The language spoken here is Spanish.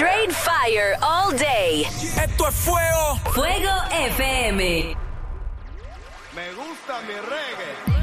Straight fire all day. Esto es fuego. Fuego FM. Me gusta mi reggae.